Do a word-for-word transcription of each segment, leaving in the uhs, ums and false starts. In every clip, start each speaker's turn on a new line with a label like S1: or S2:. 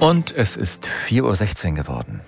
S1: Und es ist vier Uhr sechzehn geworden.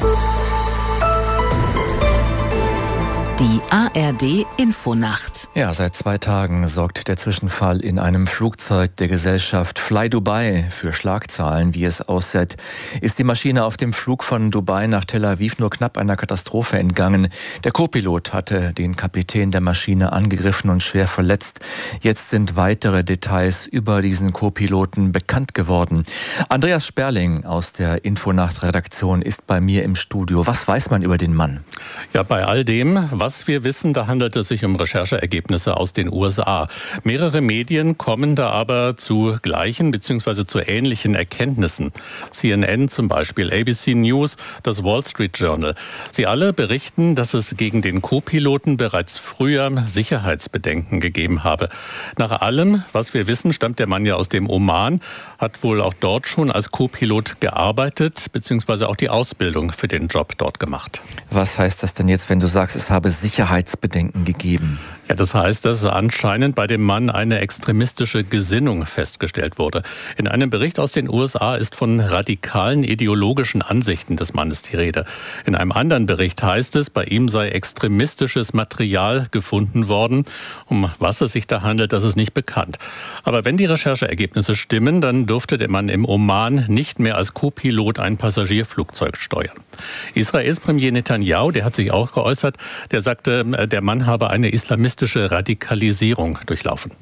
S2: Die A R D-Infonacht.
S1: Ja, seit zwei Tagen sorgt der Zwischenfall in einem Flugzeug der Gesellschaft Fly Dubai für Schlagzeilen. Wie es aussieht, ist die Maschine auf dem Flug von Dubai nach Tel Aviv nur knapp einer Katastrophe entgangen. Der Co-Pilot hatte den Kapitän der Maschine angegriffen und schwer verletzt. Jetzt sind weitere Details über diesen Co-Piloten bekannt geworden. Andreas Sperling aus der Infonacht-Redaktion ist bei mir im Studio. Was weiß man über den Mann?
S3: Ja, bei all dem, was wir wissen, da handelt es sich um Rechercheergebnisse aus den U S A. Mehrere Medien kommen da aber zu gleichen bzw. zu ähnlichen Erkenntnissen. C N N zum Beispiel, A B C News, das Wall Street Journal. Sie alle berichten, dass es gegen den Co-Piloten bereits früher Sicherheitsbedenken gegeben habe. Nach allem, was wir wissen, stammt der Mann ja aus dem Oman, hat wohl auch dort schon als Co-Pilot gearbeitet bzw. auch die Ausbildung für den Job dort gemacht.
S1: Was heißt das denn jetzt, wenn du sagst, es habe Sicherheitsbedenken gegeben?
S3: Ja, das heißt, dass anscheinend bei dem Mann eine extremistische Gesinnung festgestellt wurde. In einem Bericht aus den U S A ist von radikalen ideologischen Ansichten des Mannes die Rede. In einem anderen Bericht heißt es, bei ihm sei extremistisches Material gefunden worden. Um was es sich da handelt, das ist nicht bekannt. Aber wenn die Rechercheergebnisse stimmen, dann durfte der Mann im Oman nicht mehr als Co-Pilot ein Passagierflugzeug steuern. Israels Premier Netanyahu, der hat sich auch geäußert, der sagte, der Mann habe eine islamistische Radikalisierung durchlaufen.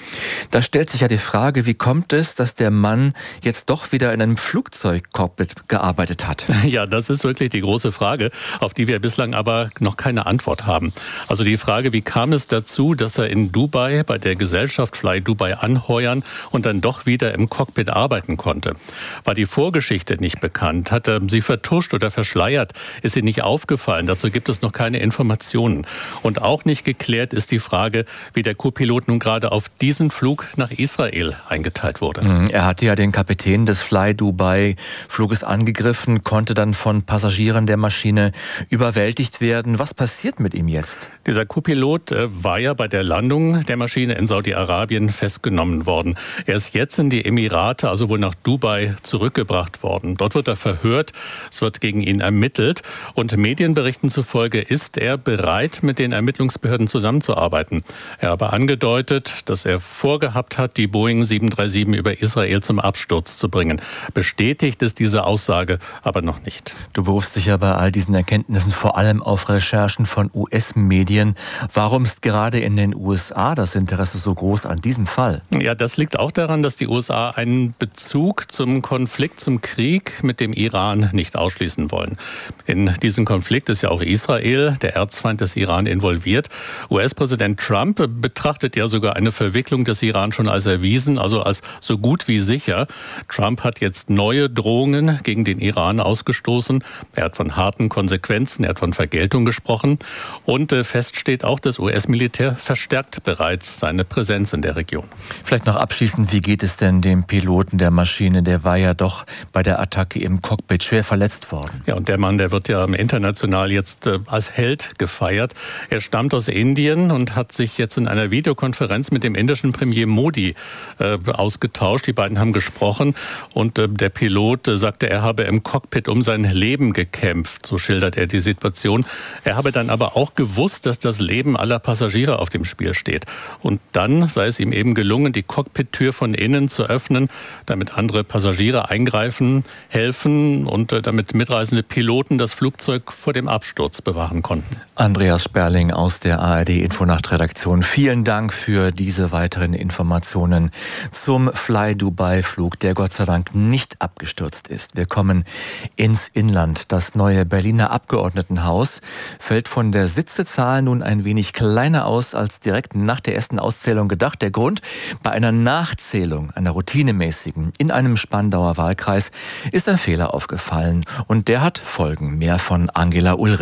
S1: Da stellt sich ja die Frage, wie kommt es, dass der Mann jetzt doch wieder in einem Flugzeugcockpit gearbeitet hat?
S3: Ja, das ist wirklich die große Frage, auf die wir bislang aber noch keine Antwort haben. Also die Frage, wie kam es dazu, dass er in Dubai bei der Gesellschaft Fly Dubai anheuern und dann doch wieder im Cockpit arbeiten konnte? War die Vorgeschichte nicht bekannt? Hat er sie vertuscht oder verschleiert? Ist sie nicht aufgefallen? Dazu gibt es noch keine Informationen. Und auch nicht geklärt ist die Frage, wie der Co-Pilot nun gerade auf diesen Flug nach Israel eingeteilt wurde.
S1: Er hatte ja den Kapitän des Fly Dubai Fluges angegriffen, konnte dann von Passagieren der Maschine überwältigt werden. Was passiert mit ihm jetzt?
S3: Dieser Co-Pilot war ja bei der Landung der Maschine in Saudi-Arabien festgenommen worden. Er ist jetzt in die Emirate, also wohl nach Dubai, zurückgebracht worden. Dort wird er verhört, es wird gegen ihn ermittelt und Medienberichten zufolge ist er bereit, mit den Ermittlungsbehörden zusammenzuarbeiten. Er habe angedeutet, dass er vorgehabt hat, die Boeing sieben drei sieben über Israel zum Absturz zu bringen. Bestätigt ist diese Aussage aber noch nicht.
S1: Du berufst dich ja bei all diesen Erkenntnissen vor allem auf Recherchen von U S-Medien. Warum ist gerade in den U S A das Interesse so groß an diesem Fall?
S3: Ja, das liegt auch daran, dass die U S A einen Bezug zum Konflikt, zum Krieg mit dem Iran nicht ausschließen wollen. In diesen Konflikt ist ja auch Israel, der Erzfeind des Iran, involviert. U S-Präsident Trump betrachtet ja sogar eine Verwicklung des Iran schon als erwiesen, also als so gut wie sicher. Trump hat jetzt neue Drohungen gegen den Iran ausgestoßen. Er hat von harten Konsequenzen, er hat von Vergeltung gesprochen. Und äh, fest steht auch, das U S-Militär verstärkt bereits seine Präsenz in der Region.
S1: Vielleicht noch abschließend, wie geht es denn dem Piloten der Maschine? Der war ja doch bei der Attacke im Cockpit schwer verletzt worden.
S3: Ja, und der Mann, der wird ja international jetzt äh, als Held gefeiert. Er stammt aus Indien und hat sich jetzt in einer Videokonferenz mit dem indischen Premier Modi äh, ausgetauscht. Die beiden haben gesprochen und äh, der Pilot äh, sagte, er habe im Cockpit um sein Leben gekämpft. So schildert er die Situation. Er habe dann aber auch gewusst, dass das Leben aller Passagiere auf dem Spiel steht. Und dann sei es ihm eben gelungen, die Cockpit-Tür von innen zu öffnen, damit andere Passagiere eingreifen, helfen und äh, damit mitreisende Piloten das Flugzeug vor dem Absturz bewahren konnten.
S1: Andreas Sperling aus der A R D-Infonacht-Redaktion. Vielen Dank für diese weiteren Informationen zum Fly Dubai Flug, der Gott sei Dank nicht abgestürzt ist. Wir kommen ins Inland. Das neue Berliner Abgeordnetenhaus fällt von der Sitzezahl nun ein wenig kleiner aus als direkt nach der ersten Auszählung gedacht. Der Grund: bei einer Nachzählung, einer routinemäßigen, in einem Spandauer Wahlkreis ist ein Fehler aufgefallen und der hat Folgen. Mehr von Angela Ulrich.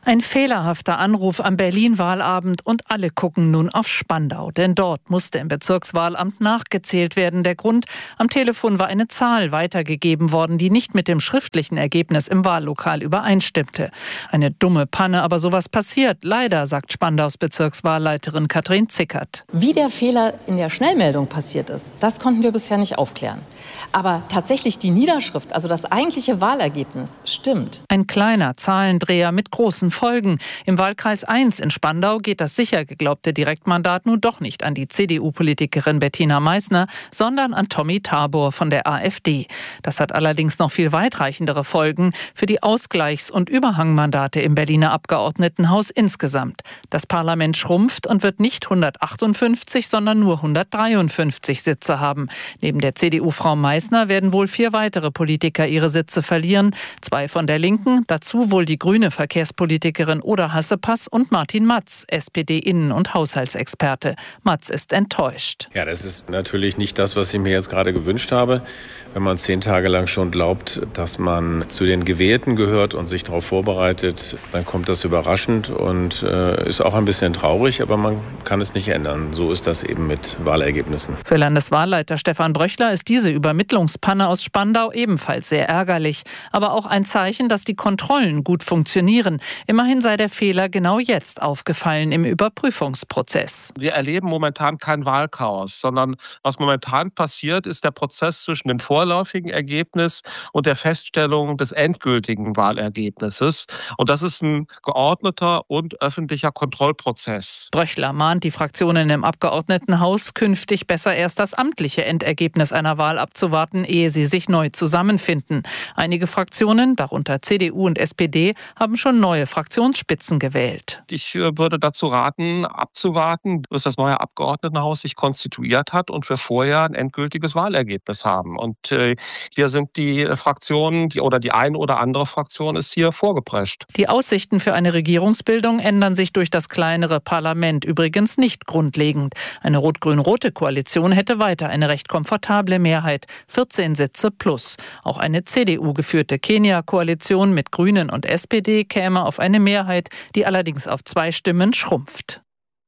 S4: Ein fehlerhafter Anruf am Berlin-Wahlabend und alle gucken nun auf Spandau. Denn dort musste im Bezirkswahlamt nachgezählt werden. Der Grund: am Telefon war eine Zahl weitergegeben worden, die nicht mit dem schriftlichen Ergebnis im Wahllokal übereinstimmte. Eine dumme Panne, aber sowas passiert. Leider, sagt Spandaus Bezirkswahlleiterin Katrin Zickert.
S5: Wie der Fehler in der Schnellmeldung passiert ist, das konnten wir bisher nicht aufklären. Aber tatsächlich die Niederschrift, also das eigentliche Wahlergebnis, stimmt.
S4: Ein kleiner Zahlendreher mit großen Folgen. Im Wahlkreis eins in Spandau geht das sicher geglaubte Direktmandat nun doch nicht an die C D U-Politikerin Bettina Meissner, sondern an Tommy Tabor von der AfD. Das hat allerdings noch viel weitreichendere Folgen für die Ausgleichs- und Überhangmandate im Berliner Abgeordnetenhaus insgesamt. Das Parlament schrumpft und wird nicht hundertachtundfünfzig, sondern nur hundertdreiundfünfzig Sitze haben. Neben der C D U-Frau Meissner werden wohl vier weitere Politiker ihre Sitze verlieren. Zwei von der Linken, dazu wohl die grüne Verkehrspolitikerin Oda Hassepass und Martin Matz, S P D-Innen- und Haushaltsexperte. Matz ist enttäuscht.
S6: Ja, das ist natürlich nicht das, was ich mir jetzt gerade gewünscht habe. Wenn man zehn Tage lang schon glaubt, dass man zu den Gewählten gehört und sich darauf vorbereitet, dann kommt das überraschend und äh, ist auch ein bisschen traurig, aber man kann es nicht ändern. So ist das eben mit Wahlergebnissen.
S4: Für Landeswahlleiter Stefan Bröchler ist diese Übermittlungspanne aus Spandau ebenfalls sehr ärgerlich. Aber auch ein Zeichen, dass die Kontrollen gut funktionieren. Immerhin sei der Fehler genau jetzt aufgefallen im Überprüfungsprozess.
S7: Wir erleben momentan kein Wahlchaos, sondern was momentan passiert, ist der Prozess zwischen dem vorläufigen Ergebnis und der Feststellung des endgültigen Wahlergebnisses. Und das ist ein geordneter und öffentlicher Kontrollprozess.
S4: Bröchler mahnt die Fraktionen im Abgeordnetenhaus, künftig besser erst das amtliche Endergebnis einer Wahl abzuwarten, ehe sie sich neu zusammenfinden. Einige Fraktionen, darunter C D U und S P D, haben schon neue Fraktionsspitzen gewählt.
S7: Ich würde dazu raten, abzuwarten, bis das neue Abgeordnetenhaus sich konstituiert hat und wir vorher ein endgültiges Wahlergebnis haben. Und äh, hier sind die Fraktionen, die, oder die eine oder andere Fraktion ist hier vorgeprescht.
S4: Die Aussichten für eine Regierungsbildung ändern sich durch das kleinere Parlament übrigens nicht grundlegend. Eine rot-grün-rote Koalition hätte weiter eine recht komfortable Mehrheit, vierzehn Sitze plus. Auch eine C D U-geführte Kenia-Koalition mit Grünen und S P D käme auf eine Mehrheit, die allerdings auf zwei Stimmen schrumpft.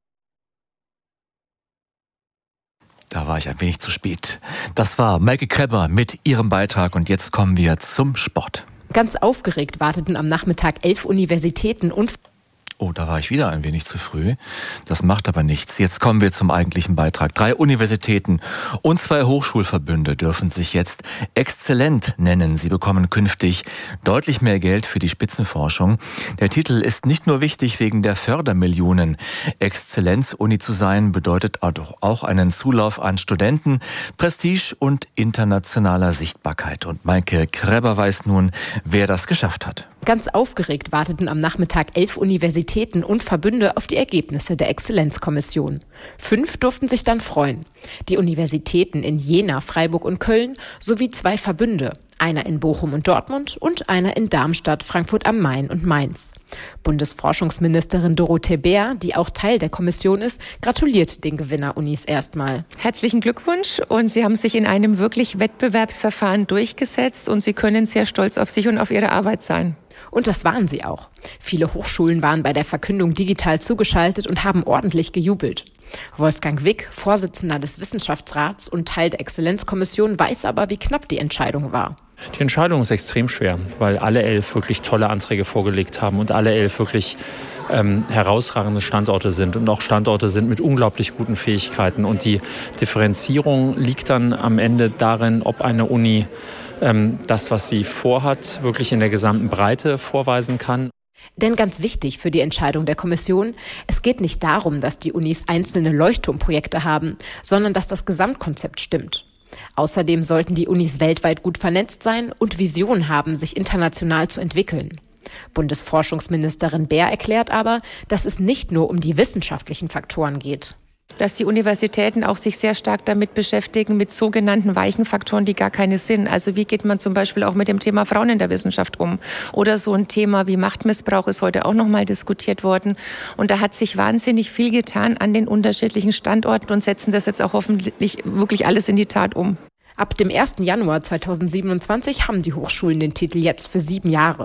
S1: Da war ich ein wenig zu spät. Das war Maike Krebber mit ihrem Beitrag und jetzt kommen wir zum Sport.
S8: Ganz aufgeregt warteten am Nachmittag elf Universitäten und
S1: Oh, da war ich wieder ein wenig zu früh. Das macht aber nichts. Jetzt kommen wir zum eigentlichen Beitrag. Drei Universitäten und zwei Hochschulverbünde dürfen sich jetzt exzellent nennen. Sie bekommen künftig deutlich mehr Geld für die Spitzenforschung. Der Titel ist nicht nur wichtig wegen der Fördermillionen. Exzellenzuni zu sein bedeutet auch einen Zulauf an Studenten, Prestige und internationaler Sichtbarkeit. Und Maike Krebber weiß nun, wer das geschafft hat.
S8: Ganz aufgeregt warteten am Nachmittag elf Universitäten und Verbünde auf die Ergebnisse der Exzellenzkommission. Fünf durften sich dann freuen. Die Universitäten in Jena, Freiburg und Köln sowie zwei Verbünde. Einer in Bochum und Dortmund und einer in Darmstadt, Frankfurt am Main und Mainz. Bundesforschungsministerin Dorothee Bär, die auch Teil der Kommission ist, gratuliert den Gewinner-Unis erstmal.
S9: Herzlichen Glückwunsch und Sie haben sich in einem wirklich Wettbewerbsverfahren durchgesetzt und Sie können sehr stolz auf sich und auf Ihre Arbeit sein.
S8: Und das waren sie auch. Viele Hochschulen waren bei der Verkündung digital zugeschaltet und haben ordentlich gejubelt. Wolfgang Wick, Vorsitzender des Wissenschaftsrats und Teil der Exzellenzkommission, weiß aber, wie knapp die Entscheidung war.
S10: Die Entscheidung ist extrem schwer, weil alle elf wirklich tolle Anträge vorgelegt haben und alle elf wirklich ähm, herausragende Standorte sind und auch Standorte sind mit unglaublich guten Fähigkeiten. Und die Differenzierung liegt dann am Ende darin, ob eine Uni ähm, das, was sie vorhat, wirklich in der gesamten Breite vorweisen kann.
S8: Denn ganz wichtig für die Entscheidung der Kommission, es geht nicht darum, dass die Unis einzelne Leuchtturmprojekte haben, sondern dass das Gesamtkonzept stimmt. Außerdem sollten die Unis weltweit gut vernetzt sein und Visionen haben, sich international zu entwickeln. Bundesforschungsministerin Bär erklärt aber, dass es nicht nur um die wissenschaftlichen Faktoren geht.
S9: Dass die Universitäten auch sich sehr stark damit beschäftigen, mit sogenannten weichen Faktoren, die gar keine sind. Also wie geht man zum Beispiel auch mit dem Thema Frauen in der Wissenschaft um? Oder so ein Thema wie Machtmissbrauch ist heute auch nochmal diskutiert worden. Und da hat sich wahnsinnig viel getan an den unterschiedlichen Standorten und setzen das jetzt auch hoffentlich wirklich alles in die Tat um.
S8: Ab dem ersten Januar zweitausendsiebenundzwanzig haben die Hochschulen den Titel jetzt für sieben Jahre.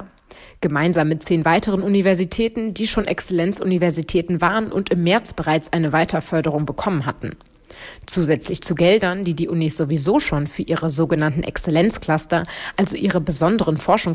S8: Gemeinsam mit zehn weiteren Universitäten, die schon Exzellenzuniversitäten waren und im März bereits eine Weiterförderung bekommen hatten. Zusätzlich zu Geldern, die die Unis sowieso schon für ihre sogenannten Exzellenzcluster, also ihre besonderen Forschungs